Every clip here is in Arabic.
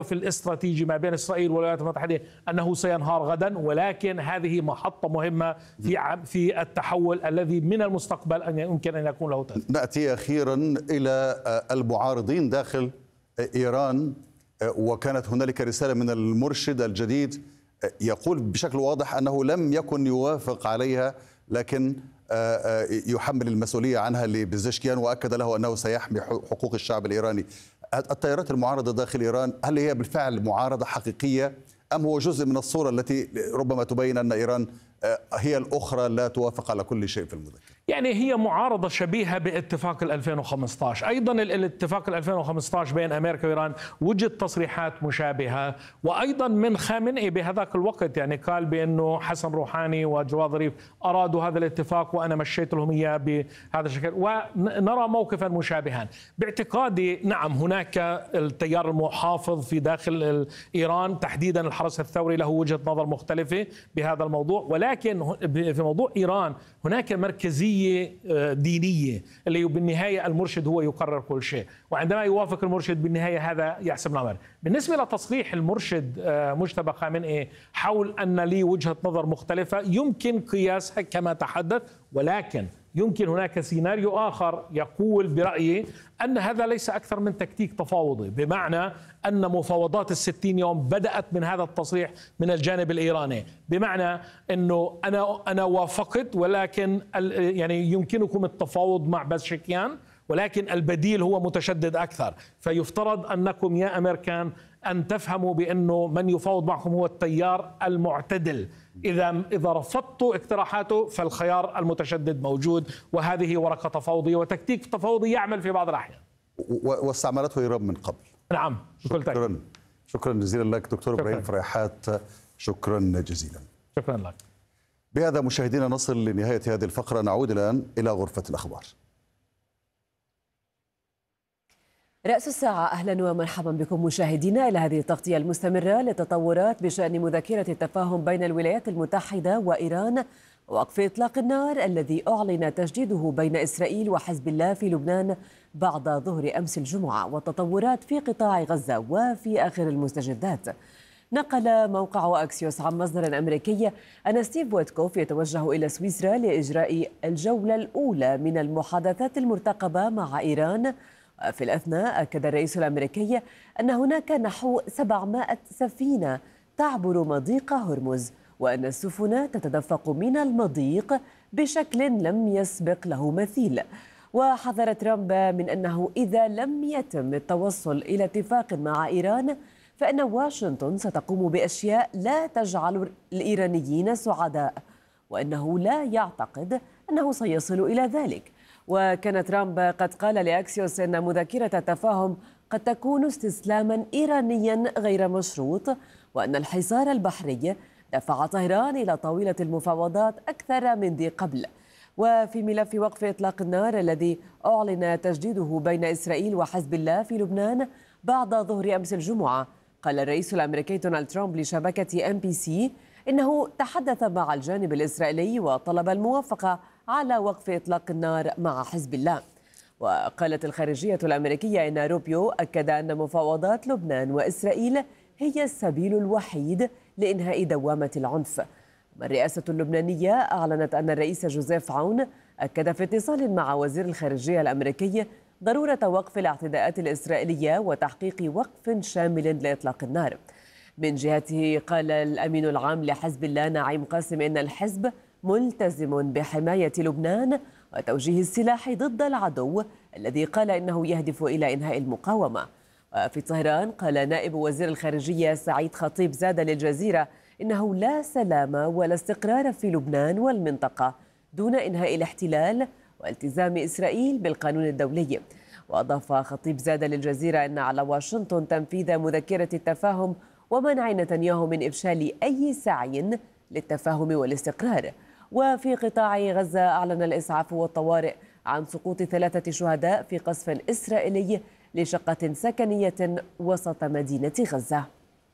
الاستراتيجي ما بين إسرائيل والولايات المتحدة أنه سينهار غدا، ولكن هذه محطة مهمة في التحول الذي من المستقبل أن يمكن أن يكون له تأثير. نأتي أخيرا إلى المعارضين داخل إيران، وكانت هنالك رسالة من المرشد الجديد يقول بشكل واضح أنه لم يكن يوافق عليها، لكن يحمل المسؤولية عنها لبزشكيان، وأكد له أنه سيحمي حقوق الشعب الإيراني. التيارات المعارضة داخل إيران، هل هي بالفعل معارضة حقيقية أم هو جزء من الصورة التي ربما تبين أن إيران هي الأخرى لا توافق على كل شيء في المذكرة؟ يعني هي معارضة شبيهة باتفاق 2015. أيضا الاتفاق 2015 بين أمريكا وإيران وجد تصريحات مشابهة، وأيضا من خامنئي بهذاك الوقت يعني قال بأنه حسن روحاني وجواد ظريف أرادوا هذا الاتفاق وأنا مشيت لهم إياه بهذا الشكل، ونرى موقفا مشابها. باعتقادي نعم هناك التيار المحافظ في داخل إيران تحديدا الحرس الثوري له وجهة نظر مختلفة بهذا الموضوع، ولكن في موضوع إيران هناك مركزية دينية اللي بالنهاية المرشد هو يقرر كل شيء، وعندما يوافق المرشد بالنهاية هذا يحسم الأمر. بالنسبة لتصريح المرشد مجتبى خامنئي حول أن لي وجهة نظر مختلفة يمكن قياسها كما تحدث، ولكن يمكن هناك سيناريو آخر يقول برأيي أن هذا ليس أكثر من تكتيك تفاوضي، بمعنى أن مفاوضات 60 يوم بدأت من هذا التصريح من الجانب الإيراني، بمعنى أنه أنا وافقت ولكن يعني يمكنكم التفاوض مع بزشكيان، ولكن البديل هو متشدد أكثر، فيفترض أنكم يا أمريكان أن تفهموا بأنه من يفاوض معكم هو التيار المعتدل، إذا رفضتوا اقتراحاته فالخيار المتشدد موجود، وهذه ورقة تفاوضية وتكتيك تفاوضي يعمل في بعض الأحيان واستعملته إيران من قبل. نعم بكل تأكيد. شكرا جزيلا لك دكتور إبراهيم فريحات، شكرا جزيلا. شكرا لك. بهذا مشاهدينا نصل لنهاية هذه الفقرة، نعود الآن إلى غرفة الأخبار. رأس الساعة، أهلا ومرحبا بكم مشاهدينا إلى هذه التغطية المستمرة للتطورات بشأن مذكرة التفاهم بين الولايات المتحدة وإيران، ووقف إطلاق النار الذي أعلن تجديده بين إسرائيل وحزب الله في لبنان بعد ظهر أمس الجمعة، والتطورات في قطاع غزة وفي آخر المستجدات. نقل موقع أكسيوس عن مصدر أمريكي أن ستيف ويتكوف يتوجه إلى سويسرا لإجراء الجولة الأولى من المحادثات المرتقبة مع إيران. في الأثناء أكد الرئيس الأمريكي أن هناك نحو 700 سفينة تعبر مضيق هرمز، وأن السفن تتدفق من المضيق بشكل لم يسبق له مثيل. وحذر ترامب من أنه إذا لم يتم التوصل إلى اتفاق مع إيران فإن واشنطن ستقوم بأشياء لا تجعل الإيرانيين سعداء، وأنه لا يعتقد أنه سيصل إلى ذلك. وكان ترامب قد قال لأكسيوس أن مذكرة التفاهم قد تكون استسلاما إيرانيا غير مشروط، وأن الحصار البحري دفع طهران إلى طاولة المفاوضات أكثر من ذي قبل. وفي ملف وقف إطلاق النار الذي أعلن تجديده بين إسرائيل وحزب الله في لبنان بعد ظهر أمس الجمعة، قال الرئيس الأمريكي دونالد ترامب لشبكة NBC إنه تحدث مع الجانب الإسرائيلي وطلب الموافقة على وقف إطلاق النار مع حزب الله. وقالت الخارجية الأمريكية إن روبيو أكد أن مفاوضات لبنان وإسرائيل هي السبيل الوحيد لإنهاء دوامة العنف. الرئاسة اللبنانية أعلنت أن الرئيس جوزيف عون أكد في اتصال مع وزير الخارجية الأمريكي ضرورة وقف الاعتداءات الإسرائيلية وتحقيق وقف شامل لإطلاق النار. من جهته قال الأمين العام لحزب الله نعيم قاسم إن الحزب ملتزم بحماية لبنان وتوجيه السلاح ضد العدو الذي قال إنه يهدف إلى إنهاء المقاومة. وفي طهران قال نائب وزير الخارجية سعيد خطيب زاد للجزيرة إنه لا سلام ولا استقرار في لبنان والمنطقة دون إنهاء الاحتلال والتزام إسرائيل بالقانون الدولي. وأضاف خطيب زاد للجزيرة أن على واشنطن تنفيذ مذكرة التفاهم ومنع نتنياهو من إفشال أي سعي للتفاهم والاستقرار. وفي قطاع غزة أعلن الإسعاف والطوارئ عن سقوط 3 شهداء في قصف إسرائيلي لشقة سكنية وسط مدينة غزة.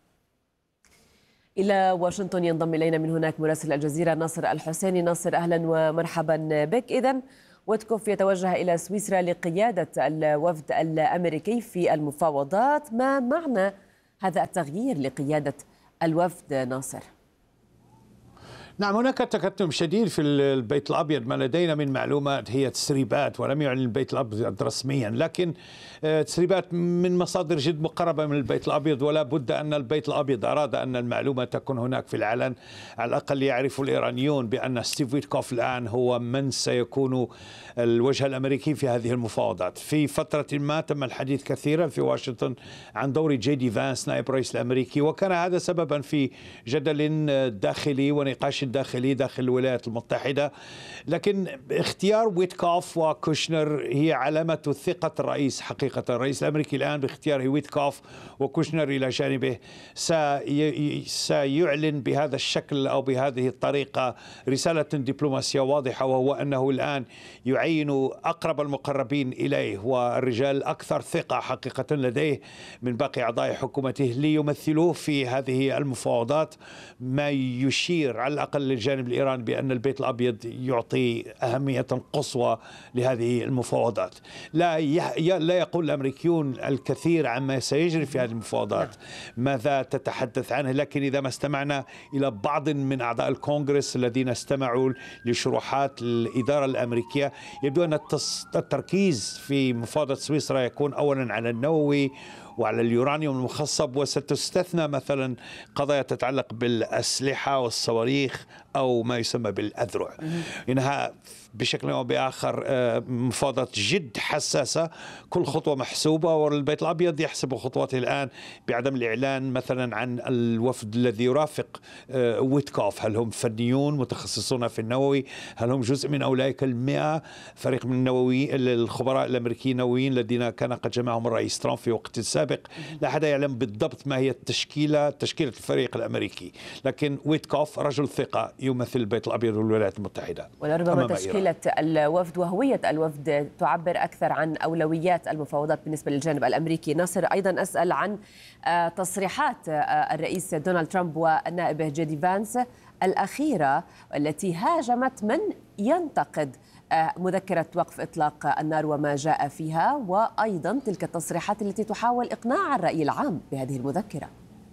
إلى واشنطن ينضم إلينا من هناك مراسل الجزيرة ناصر الحسيني. ناصر أهلا ومرحبا بك. إذن ويتكوف يتوجه إلى سويسرا لقيادة الوفد الأمريكي في المفاوضات، ما معنى هذا التغيير لقيادة الوفد ناصر؟ نعم، هناك تكتم شديد في البيت الأبيض. ما لدينا من معلومات هي تسريبات، ولم يعلن البيت الأبيض رسميا، لكن تسريبات من مصادر جد مقربة من البيت الأبيض. ولا بد أن البيت الأبيض أراد أن المعلومة تكون هناك في العلن. على الأقل يعرف الإيرانيون بأن ستيف ويتكوف الآن هو من سيكون الوجه الأمريكي في هذه المفاوضات. في فترة ما تم الحديث كثيرا في واشنطن عن دور جي دي فانس نائب الرئيس الأمريكي، وكان هذا سببا في جدل داخلي ونقاش داخلي داخل الولايات المتحدة. لكن اختيار ويتكوف وكوشنر هي علامة ثقة الرئيس. حقيقة الرئيس الأمريكي الآن باختياره ويتكوف وكوشنر إلى جانبه سيعلن بهذا الشكل أو بهذه الطريقة رسالة دبلوماسية واضحة، وهو أنه الآن يعين أقرب المقربين إليه والرجال أكثر ثقة حقيقة لديه من باقي أعضاء حكومته ليمثلوه في هذه المفاوضات، ما يشير على الأقل للجانب الإيراني بأن البيت الأبيض يعطي أهمية قصوى لهذه المفاوضات. لا يقول الأمريكيون الكثير عما سيجري في هذه المفاوضات، ماذا تتحدث عنه، لكن إذا ما استمعنا إلى بعض من أعضاء الكونغرس الذين استمعوا لشروحات الإدارة الأمريكية، يبدو أن التركيز في مفاوضة سويسرا يكون أولا على النووي وعلى اليورانيوم المخصب، وستستثنى مثلا قضايا تتعلق بالأسلحة والصواريخ أو ما يسمى بالأذرع. إنها بشكل أو بآخر مفاوضات جد حساسة، كل خطوة محسوبة، والبيت الأبيض يحسب خطواته الآن بعدم الإعلان مثلا عن الوفد الذي يرافق ويتكوف. هل هم فنيون متخصصون في النووي؟ هل هم جزء من أولئك 100 فريق من النووي الخبراء الأمريكيين النوويين الذين كان قد جمعهم الرئيس ترامب في وقت سابق؟ لا أحد يعلم بالضبط ما هي تشكيلة الفريق الأمريكي، لكن ويتكوف رجل ثقة يمثل البيت الأبيض والولايات المتحدة. ولربما تشكيلة الوفد وهوية الوفد تعبر أكثر عن أولويات المفاوضات بالنسبة للجانب الأمريكي. ناصر، أيضا أسأل عن تصريحات الرئيس دونالد ترامب والنائب جي دي فانس الأخيرة التي هاجمت من ينتقد مذكرة وقف إطلاق النار وما جاء فيها، وأيضا تلك التصريحات التي تحاول إقناع الرأي العام بهذه المذكرة.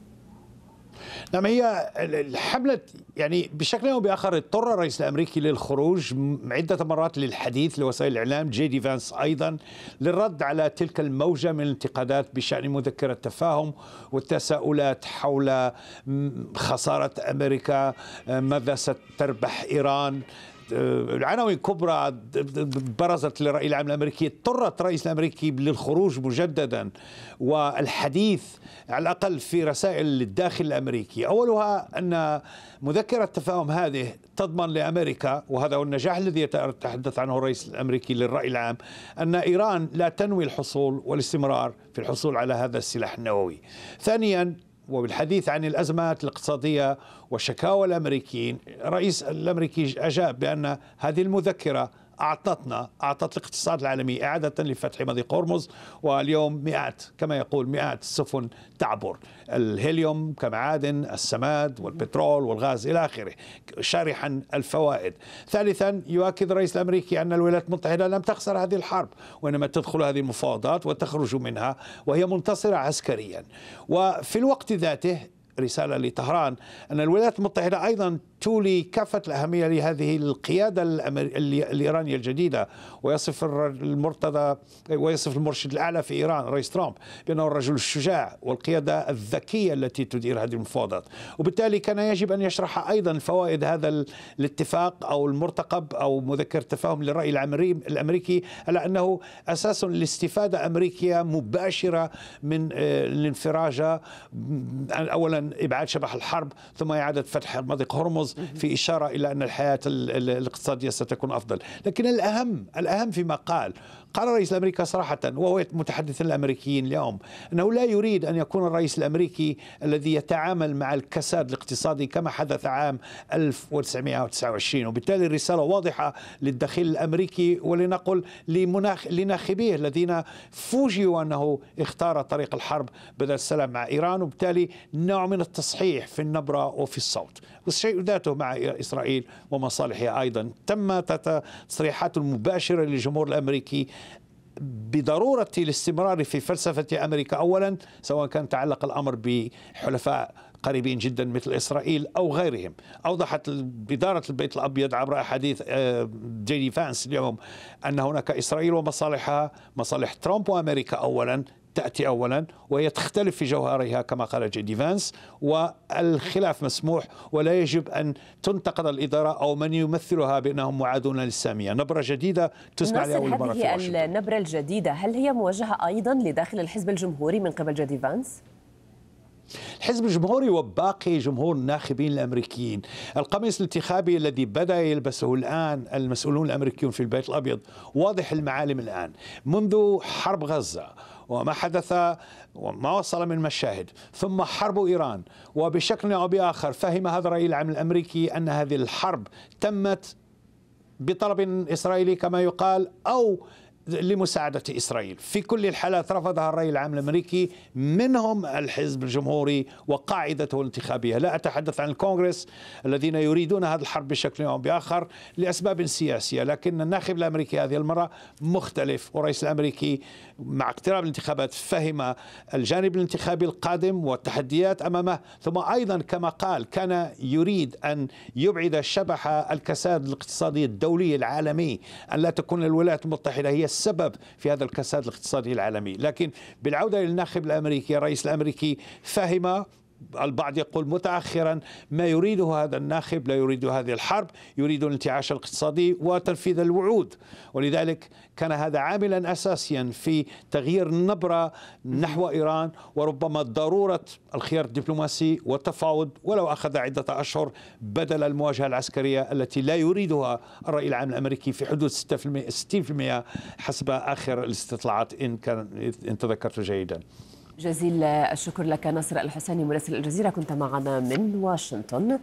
نعم، هي الحملة يعني بشكل أو بآخر اضطر الرئيس الأمريكي للخروج عدة مرات للحديث لوسائل الإعلام، جي دي فانس أيضا، للرد على تلك الموجة من الانتقادات بشأن مذكرة تفاهم والتساؤلات حول خسارة أمريكا، ماذا ستربح إيران. العناوين كبرى برزت للرأي العام الأمريكي. اضطرت الرئيس الأمريكي للخروج مجددا والحديث على الأقل في رسائل الداخل الأمريكي. أولها أن مذكرة التفاهم هذه تضمن لأمريكا، وهذا هو النجاح الذي يتحدث عنه الرئيس الأمريكي للرأي العام، أن إيران لا تنوي الحصول والاستمرار في الحصول على هذا السلاح النووي. ثانيا، وبالحديث عن الأزمات الاقتصادية وشكاوى الأمريكيين، الرئيس الأمريكي أجاب بأن هذه المذكرة أعطت الاقتصاد العالمي إعادة لفتح مضيق هرمز، واليوم مئات السفن تعبر الهيليوم كمعادن، السماد والبترول والغاز إلى آخره، شارحا الفوائد. ثالثا، يؤكد الرئيس الأمريكي أن الولايات المتحدة لم تخسر هذه الحرب، وإنما تدخل هذه المفاوضات وتخرج منها وهي منتصرة عسكريا. وفي الوقت ذاته رسالة لطهران أن الولايات المتحدة أيضا تولي كافة الأهمية لهذه القيادة الإيرانية الجديدة، ويصف المرشد الأعلى في إيران الرئيس ترامب بأنه الرجل الشجاع والقيادة الذكية التي تدير هذه المفاوضات. وبالتالي كان يجب أن يشرح أيضا فوائد هذا الاتفاق أو المرتقب أو مذكرة تفاهم للرأي الأمريكي على أنه أساس لاستفادة أمريكية مباشرة من الانفراجة، أولا إبعاد شبح الحرب، ثم إعادة فتح مضيق هرمز، في إشارة إلى أن الحياة الاقتصادية ستكون أفضل. لكن الأهم فيما قال الرئيس الأمريكي صراحة، وهو متحدث الأمريكيين اليوم، أنه لا يريد أن يكون الرئيس الأمريكي الذي يتعامل مع الكساد الاقتصادي كما حدث عام 1929. وبالتالي الرسالة واضحة للداخل الأمريكي، ولنقل لناخبيه الذين فوجئوا أنه اختار طريق الحرب بدل السلام مع إيران، وبالتالي نوع من التصحيح في النبرة وفي الصوت. والشيء ذاته مع إسرائيل ومصالحها أيضا. تم تصريحات مباشرة للجمهور الأمريكي بضرورة الاستمرار في فلسفة أمريكا أولا، سواء كان تعلق الأمر بحلفاء قريبين جدا مثل إسرائيل أو غيرهم. أوضحت إدارة البيت الأبيض عبر حديث جي دي فانس اليوم أن هناك إسرائيل ومصالحها، مصالح ترامب وأمريكا أولا تأتي أولا، وهي تختلف في جوهرها كما قال جي دي فانس، والخلاف مسموح ولا يجب أن تنتقد الإدارة أو من يمثلها بأنهم معادون للسامية. نبرة جديدة تسمع لأول مرة في واشنطن. هذه النبرة الجديدة هل هي موجهة أيضا لداخل الحزب الجمهوري من قبل جي دي فانس؟ الحزب الجمهوري وباقي جمهور الناخبين الأمريكيين، القميص الانتخابي الذي بدأ يلبسه الآن المسؤولون الأمريكيون في البيت الأبيض واضح المعالم الآن منذ حرب غزة وما حدث وما وصل من مشاهد، ثم حرب إيران، وبشكل أو بآخر فهم هذا الرأي العام الأمريكي أن هذه الحرب تمت بطلب إسرائيلي كما يقال أو لمساعدة إسرائيل. في كل الحالات رفضها الرأي العام الأمريكي، منهم الحزب الجمهوري وقاعدته الانتخابية. لا أتحدث عن الكونغرس الذين يريدون هذه الحرب بشكل أو بآخر لأسباب سياسية، لكن الناخب الأمريكي هذه المرة مختلف، والرئيس الأمريكي مع اقتراب الانتخابات فهم الجانب الانتخابي القادم والتحديات أمامه، ثم أيضا كما قال كان يريد أن يبعد شبح الكساد الاقتصادي الدولي العالمي، أن لا تكون الولايات المتحدة هي السبب في هذا الكساد الاقتصادي العالمي. لكن بالعودة للناخب الأمريكي، الرئيس الأمريكي فهم، البعض يقول متأخرا، ما يريده هذا الناخب، لا يريد هذه الحرب، يريد الانتعاش الاقتصادي وتنفيذ الوعود، ولذلك كان هذا عاملا أساسيا في تغيير النبرة نحو إيران، وربما ضرورة الخيار الدبلوماسي والتفاوض ولو أخذ عدة أشهر بدل المواجهة العسكرية التي لا يريدها الرأي العام الأمريكي في حدود 60% حسب آخر الاستطلاعات إن تذكرت جيدا. جزيل الشكر لك نصر الحسيني مراسل الجزيرة، كنت معنا من واشنطن.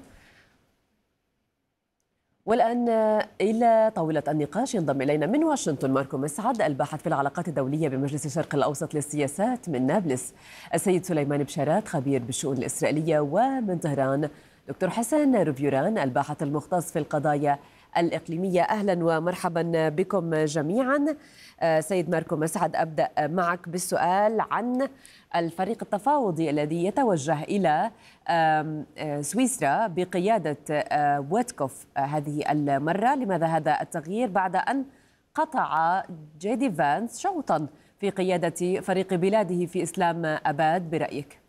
والآن إلى طاولة النقاش ينضم إلينا من واشنطن ماركو مسعد الباحث في العلاقات الدولية بمجلس الشرق الأوسط للسياسات من نابلس، السيد سليمان بشارات خبير بالشؤون الإسرائيلية، ومن طهران دكتور حسن رفيوران الباحث المختص في القضايا الإقليمية. أهلا ومرحبا بكم جميعا. سيد ماركو مسعد، أبدأ معك بالسؤال عن الفريق التفاوضي الذي يتوجه إلى سويسرا بقيادة ويتكوف هذه المرة. لماذا هذا التغيير بعد أن قطع جي دي فانس شوطا في قيادة فريق بلاده في إسلام أباد برأيك؟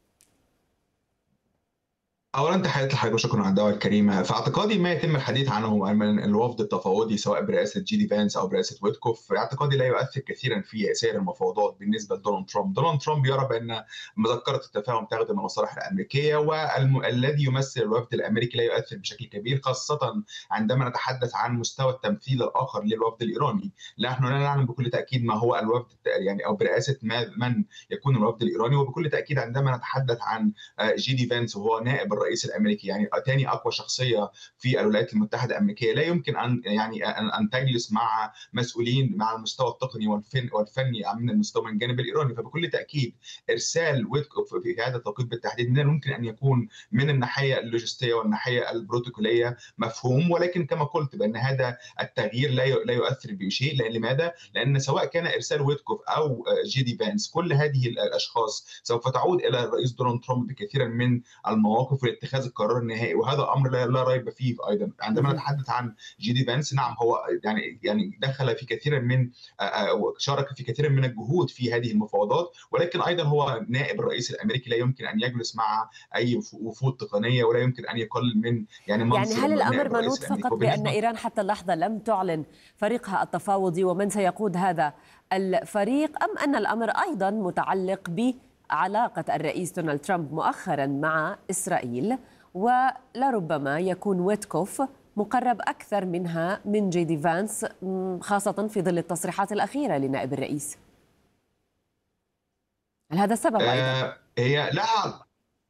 اولا تحياتي لحضرتك وشكرا على الدعوه الكريمه. في اعتقادي ما يتم الحديث عنه من الوفد التفاوضي سواء برئاسه جي دي فانس او برئاسه ويتكوف، في اعتقادي لا يؤثر كثيرا في سير المفاوضات بالنسبه لدونالد ترامب. دونالد ترامب يرى بان مذكره التفاهم تخدم المصالح الامريكيه، والذي يمثل الوفد الامريكي لا يؤثر بشكل كبير، خاصه عندما نتحدث عن مستوى التمثيل الاخر للوفد الايراني. نحن لا نعلم بكل تاكيد ما هو الوفد يعني او برئاسه من يكون الوفد الايراني، وبكل تاكيد عندما نتحدث عن جي دي فانس وهو نائب الرئيس الامريكي، يعني ثاني اقوى شخصيه في الولايات المتحده الامريكيه، لا يمكن ان تجلس مع مسؤولين مع المستوى التقني والفني من المستوى من الجانب الايراني. فبكل تاكيد ارسال ويتكوف في هذا التوقيت بالتحديد من الممكن ان يكون من الناحيه اللوجستيه والناحيه البروتوكوليه مفهوم، ولكن كما قلت بان هذا التغيير لا يؤثر بشيء. لماذا؟ لان سواء كان ارسال ويتكوف او جي دي فانس، كل هذه الاشخاص سوف تعود الى الرئيس دونالد ترامب بكثير من المواقف لاتخاذ القرار النهائي، وهذا امر لا ريب فيه. ايضا عندما نتحدث عن جي دي فانس، نعم هو يعني دخل في كثير من شارك في كثير من الجهود في هذه المفاوضات، ولكن ايضا هو نائب الرئيس الامريكي، لا يمكن ان يجلس مع اي وفود تقنيه، ولا يمكن ان يقلل من منصب. هل الامر منوط فقط بان ايران حتى اللحظه لم تعلن فريقها التفاوضي ومن سيقود هذا الفريق، ام ان الامر ايضا متعلق بعلاقه الرئيس دونالد ترامب مؤخرا مع اسرائيل، ولربما يكون ويتكوف مقرب أكثر منها من جي دي فانس، خاصة في ظل التصريحات الأخيرة لنائب الرئيس؟ هل هذا السبب أيضا؟ هي لا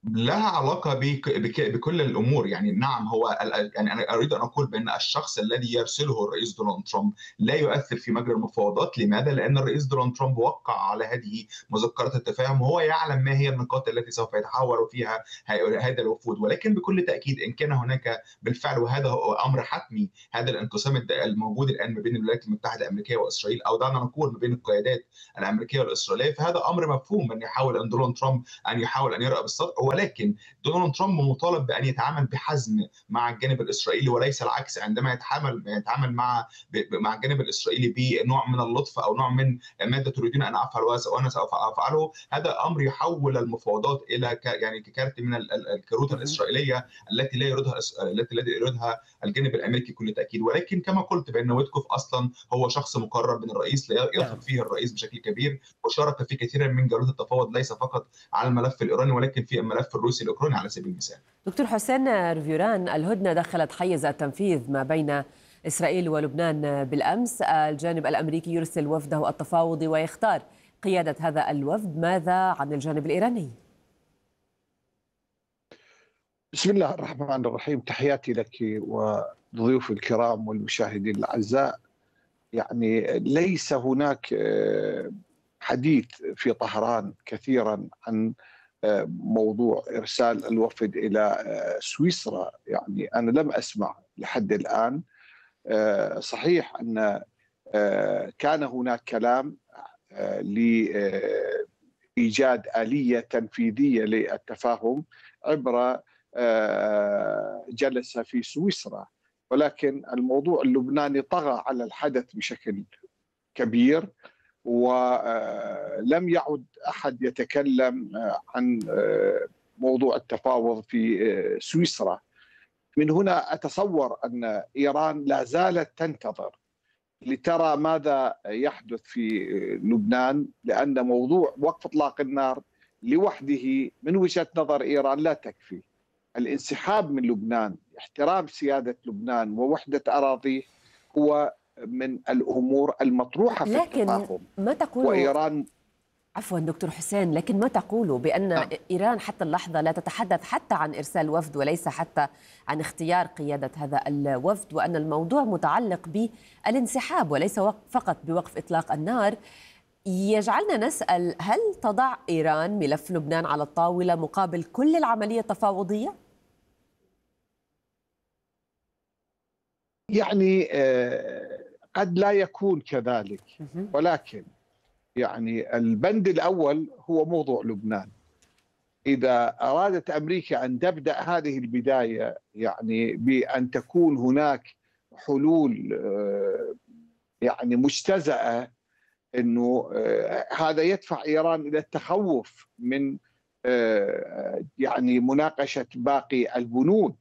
لها علاقة بكل الأمور. يعني نعم، هو يعني أنا أريد أن أقول بأن الشخص الذي يرسله الرئيس دونالد ترامب لا يؤثر في مجرى المفاوضات. لماذا؟ لأن الرئيس دونالد ترامب وقع على هذه مذكرة التفاهم، وهو يعلم ما هي النقاط التي سوف يتحاور فيها هذا الوفود. ولكن بكل تأكيد إن كان هناك بالفعل، وهذا هو أمر حتمي، هذا الانقسام الموجود الآن ما بين الولايات المتحدة الأمريكية وإسرائيل، أو دعنا نقول ما بين القيادات الأمريكية والإسرائيلية، فهذا أمر مفهوم أن يحاول أن دونالد ترامب يحاول أن يرأى بالسطح. ولكن دونالد ترامب مطالب بأن يتعامل بحزم مع الجانب الإسرائيلي وليس العكس. عندما يتعامل مع الجانب الإسرائيلي بنوع من اللطف أو نوع من ماذا تريدون أن أفعل وأنا سوف أفعله، هذا أمر يحول المفاوضات إلى يعني ككارت من الكروت الإسرائيلية التي لا يريدها الجانب الأمريكي بكل تأكيد. ولكن كما قلت بأن ويتكوف أصلا هو شخص مقرب من الرئيس، لا يثق فيه الرئيس بشكل كبير، وشارك في كثير من جولات التفاوض ليس فقط على الملف الإيراني ولكن في الملف الروسي الأوكراني على سبيل المثال. دكتور حسين رفيوران، الهدنة دخلت حيز التنفيذ ما بين إسرائيل ولبنان بالأمس. الجانب الأمريكي يرسل وفده التفاوضي ويختار قيادة هذا الوفد. ماذا عن الجانب الإيراني؟ بسم الله الرحمن الرحيم. تحياتي لك وضيوف الكرام والمشاهدين الأعزاء. يعني ليس هناك حديث في طهران كثيرا عن موضوع إرسال الوفد إلى سويسرا. يعني أنا لم أسمع لحد الآن. صحيح أن كان هناك كلام لإيجاد آلية تنفيذية للتفاهم عبر جلسة في سويسرا، ولكن الموضوع اللبناني طغى على الحدث بشكل كبير، ولم يعد أحد يتكلم عن موضوع التفاوض في سويسرا. من هنا أتصور أن إيران لا زالت تنتظر لترى ماذا يحدث في لبنان، لأن موضوع وقف إطلاق النار لوحده من وجهة نظر إيران لا تكفي. الانسحاب من لبنان، احترام سيادة لبنان ووحدة أراضيه هو من الأمور المطروحة في التفاهم. ما تقول وإيران عفوا دكتور حسين، لكن ما تقول بأن إيران حتى اللحظة لا تتحدث حتى عن إرسال وفد وليس حتى عن اختيار قيادة هذا الوفد، وأن الموضوع متعلق بالانسحاب وليس فقط بوقف إطلاق النار، يجعلنا نسأل: هل تضع إيران ملف لبنان على الطاولة مقابل كل العملية التفاوضية؟ يعني قد لا يكون كذلك، ولكن يعني البند الأول هو موضوع لبنان. إذا أرادت أمريكا أن تبدأ هذه البداية يعني بأن تكون هناك حلول يعني مجتزأة، أنه هذا يدفع إيران إلى التخوف من يعني مناقشة باقي البنود.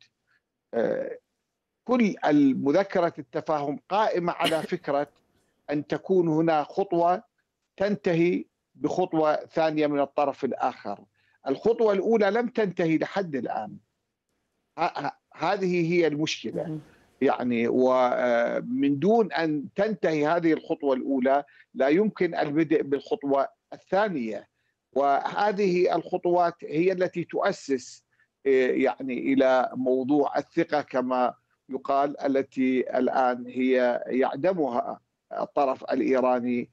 كل المذكرة التفاهم قائمة على فكرة أن تكون هنا خطوة تنتهي بخطوة ثانية من الطرف الآخر. الخطوة الأولى لم تنتهي لحد الآن. هذه هي المشكلة يعني، ومن دون أن تنتهي هذه الخطوة الأولى لا يمكن البدء بالخطوة الثانية، وهذه الخطوات هي التي تؤسس يعني إلى موضوع الثقة كما يقال، التي الآن هي يعدمها الطرف الإيراني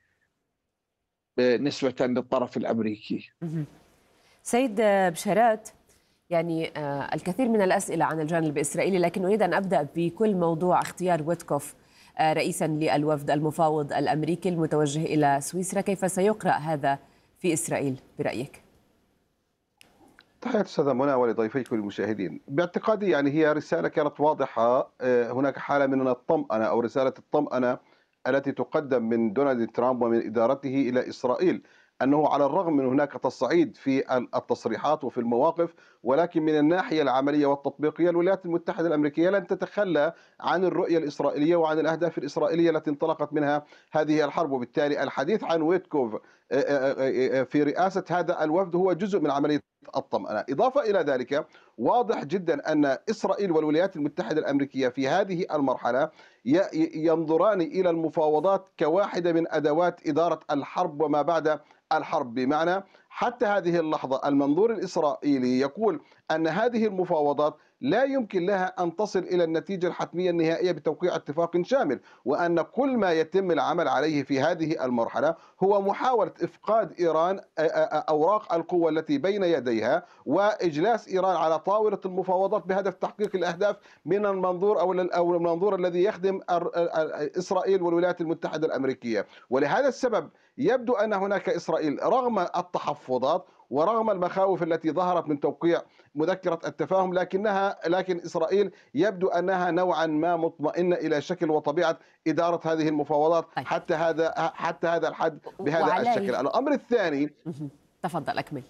نسبة للطرف الأمريكي. سيد بشارات، يعني الكثير من الأسئلة عن الجانب الإسرائيلي، لكن أريد أن أبدأ بكل موضوع اختيار ويتكوف رئيسا للوفد المفاوض الأمريكي المتوجه إلى سويسرا. كيف سيقرأ هذا في إسرائيل برأيك؟ تحية أستاذة منى ولضيفيك والمشاهدين. باعتقادي يعني هي رسالة كانت واضحة. هناك حالة من الطمأنة أو رسالة الطمأنة التي تقدم من دونالد ترامب ومن إدارته إلى إسرائيل، أنه على الرغم من هناك تصعيد في التصريحات وفي المواقف، ولكن من الناحية العملية والتطبيقية الولايات المتحدة الأمريكية لن تتخلى عن الرؤية الإسرائيلية وعن الأهداف الإسرائيلية التي انطلقت منها هذه الحرب. وبالتالي الحديث عن ويتكوف في رئاسة هذا الوفد هو جزء من عملية الطمأنة. إضافة إلى ذلك، واضح جدا أن إسرائيل والولايات المتحدة الأمريكية في هذه المرحلة ينظران إلى المفاوضات كواحدة من أدوات إدارة الحرب وما بعد الحرب، بمعنى حتى هذه اللحظة المنظور الإسرائيلي يقول أن هذه المفاوضات لا يمكن لها أن تصل إلى النتيجة الحتمية النهائية بتوقيع اتفاق شامل، وأن كل ما يتم العمل عليه في هذه المرحلة هو محاولة إفقاد إيران أوراق القوة التي بين يديها وإجلاس إيران على طاولة المفاوضات بهدف تحقيق الأهداف من المنظور أو المنظور الذي يخدم إسرائيل والولايات المتحدة الأمريكية. ولهذا السبب يبدو أن هناك إسرائيل رغم التحفظات ورغم المخاوف التي ظهرت من توقيع مذكرة التفاهم لكن إسرائيل يبدو أنها نوعا ما مطمئنة إلى شكل وطبيعة إدارة هذه المفاوضات حتى هذا الحد بهذا الشكل. الأمر الثاني تفضل أكمل.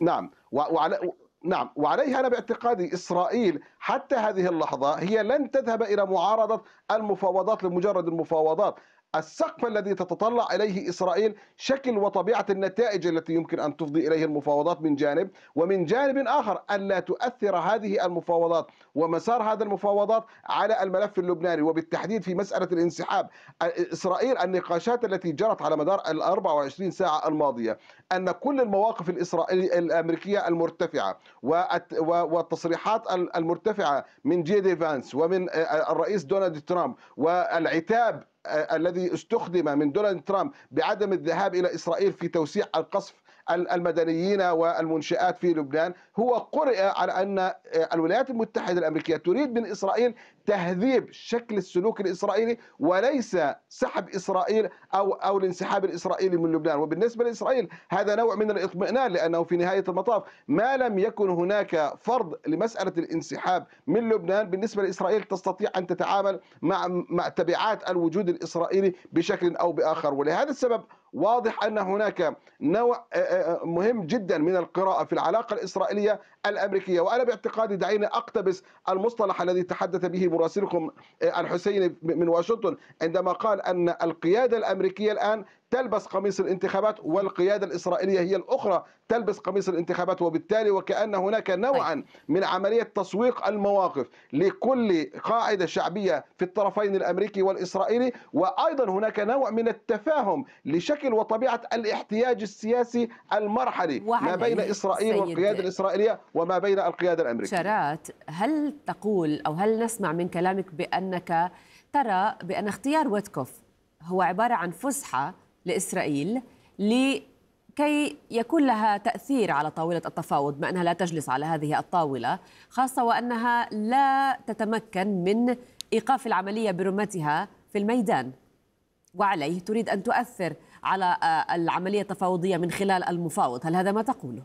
نعم وعليها أنا باعتقادي إسرائيل حتى هذه اللحظة هي لن تذهب إلى معارضة المفاوضات لمجرد المفاوضات. السقف الذي تتطلع إليه إسرائيل شكل وطبيعة النتائج التي يمكن أن تفضي إليه المفاوضات من جانب، ومن جانب آخر ألا تؤثر هذه المفاوضات ومسار هذه المفاوضات على الملف اللبناني، وبالتحديد في مسألة الانسحاب. إسرائيل النقاشات التي جرت على مدار 24 ساعة الماضية أن كل المواقف الأمريكية المرتفعة والتصريحات المرتفعة من جي فانس ومن الرئيس دونالد ترامب والعتاب الذي استخدم من دونالد ترامب بعدم الذهاب إلى إسرائيل في توسيع القصف المدنيين والمنشآت في لبنان، هو قرئ على أن الولايات المتحدة الأمريكية تريد من إسرائيل تهذيب شكل السلوك الإسرائيلي وليس سحب إسرائيل أو الانسحاب الإسرائيلي من لبنان. وبالنسبة لإسرائيل هذا نوع من الإطمئنان، لأنه في نهاية المطاف ما لم يكن هناك فرض لمسألة الانسحاب من لبنان بالنسبة لإسرائيل تستطيع أن تتعامل مع تبعات الوجود الإسرائيلي بشكل أو بآخر. ولهذا السبب واضح أن هناك نوع مهم جدا من القراءة في العلاقة الإسرائيلية الأمريكية. وأنا باعتقادي دعينا أقتبس المصطلح الذي تحدث به مراسلكم الحسيني من واشنطن عندما قال أن القيادة الأمريكية الآن تلبس قميص الانتخابات والقيادة الإسرائيلية هي الأخرى تلبس قميص الانتخابات، وبالتالي وكأن هناك نوعا من عملية تسويق المواقف لكل قاعدة شعبية في الطرفين الأمريكي والإسرائيلي، وأيضا هناك نوع من التفاهم لشكل وطبيعة الاحتياج السياسي المرحلي ما بين إسرائيل والقيادة الإسرائيلية وما بين القيادة الأمريكية. شارات، هل تقول أو هل نسمع من كلامك بأنك ترى بأن اختيار ويتكوف هو عبارة عن فسحة لإسرائيل لكي يكون لها تأثير على طاولة التفاوض بما أنها لا تجلس على هذه الطاولة، خاصة وأنها لا تتمكن من إيقاف العملية برمتها في الميدان، وعليه تريد أن تؤثر على العملية التفاوضية من خلال المفاوض؟ هل هذا ما تقوله؟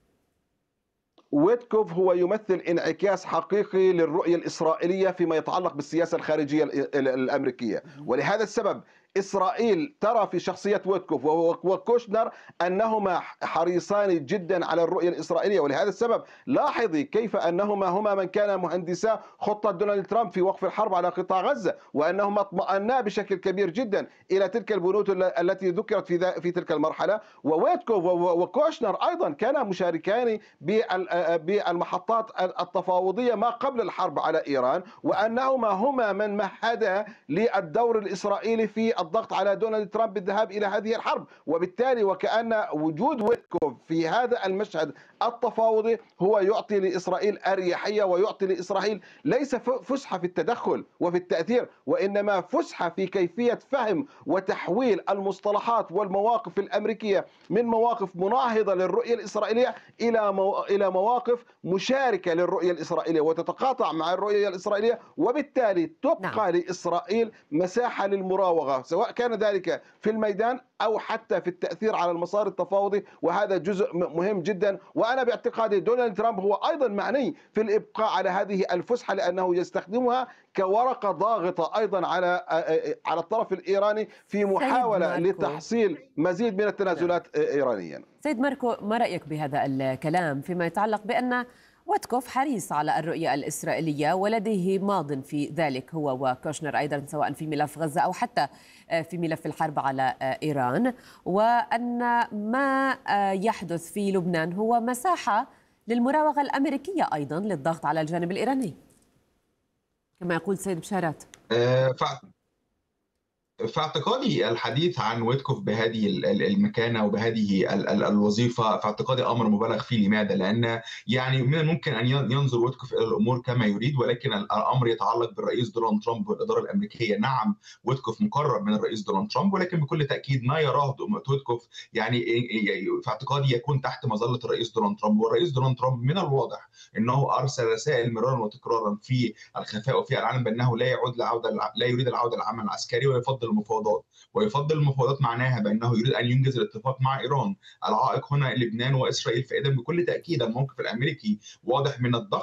ويتكوف هو يمثل انعكاس حقيقي للرؤية الإسرائيلية فيما يتعلق بالسياسة الخارجية الأمريكية، ولهذا السبب إسرائيل ترى في شخصية ويتكوف وكوشنر أنهما حريصان جدا على الرؤية الإسرائيلية. ولهذا السبب لاحظي كيف أنهما من كان مهندسا خطة دونالد ترامب في وقف الحرب على قطاع غزة، وأنهما اطمأنا بشكل كبير جدا إلى تلك البنود التي ذكرت في تلك المرحلة. وويتكوف وكوشنر أيضا كانا مشاركان بالمحطات التفاوضية ما قبل الحرب على إيران، وأنهما من مهدا للدور الإسرائيلي في الضغط على دونالد ترامب بالذهاب إلى هذه الحرب. وبالتالي وكأن وجود ويتكوف في هذا المشهد التفاوضي هو يعطي لإسرائيل أريحية، ويعطي لإسرائيل ليس فسحة في التدخل وفي التأثير، وإنما فسحة في كيفية فهم وتحويل المصطلحات والمواقف الأمريكية من مواقف مناهضة للرؤية الإسرائيلية إلى مواقف مشاركة للرؤية الإسرائيلية وتتقاطع مع الرؤية الإسرائيلية، وبالتالي تبقى لإسرائيل مساحة للمراوغة سواء كان ذلك في الميدان أو حتى في التأثير على المسار التفاوضي، وهذا جزء مهم جدا. وأنا باعتقادي دونالد ترامب هو أيضا معني في الإبقاء على هذه الفسحة، لأنه يستخدمها كورقة ضاغطة أيضا على الطرف الإيراني في محاولة لتحصيل مزيد من التنازلات إيرانيا. سيد ماركو، ما رأيك بهذا الكلام فيما يتعلق بأن ويتكوف حريص على الرؤية الإسرائيلية ولديه ماض في ذلك هو وكوشنر أيضا، سواء في ملف غزة أو حتى في ملف الحرب على إيران، وأن ما يحدث في لبنان هو مساحة للمراوغة الأمريكية أيضا للضغط على الجانب الإيراني كما يقول سيد بشارات؟ في اعتقادي الحديث عن ويتكوف بهذه المكانه وبهذه الوظيفه، في اعتقادي امر مبالغ فيه. لماذا؟ لان يعني من الممكن ان ينظر ويتكوف الى الامور كما يريد، ولكن الامر يتعلق بالرئيس دونالد ترامب والاداره الامريكيه. نعم ويتكوف مقرب من الرئيس دونالد ترامب، ولكن بكل تاكيد ما يراه ويتكوف يعني في اعتقادي يكون تحت مظله الرئيس دونالد ترامب. والرئيس دونالد ترامب من الواضح انه ارسل رسائل مرارا وتكرارا في الخفاء وفي العلن بانه لا يريد العوده للعمل العسكري، ويفضل المفاوضات. ويفضل المفاوضات معناها بانه يريد ان ينجز الاتفاق مع ايران. العائق هنا لبنان واسرائيل، فاذا بكل تاكيد الموقف الامريكي واضح من الضغط